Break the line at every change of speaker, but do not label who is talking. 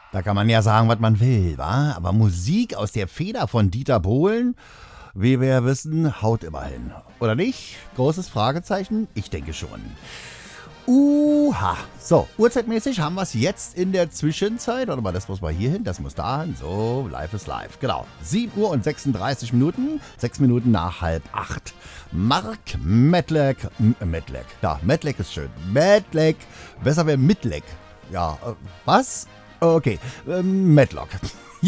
Da kann man ja sagen, was man will, wa? Aber Musik aus der Feder von Dieter Bohlen, wie wir ja wissen, haut immer hin. Oder nicht? Großes Fragezeichen? Ich denke schon. So, uhrzeitmäßig haben wir es jetzt in der Zwischenzeit. Warte mal, das muss mal hier hin, das muss da hin. So, live ist live. Genau. 7 Uhr und 36 Minuten, 6 Minuten nach 7:30. Mark Medleck. Medleck. Ja, Medleck ist schön. Medleck. Besser wäre Midleck. Ja, was? Okay, Medlock.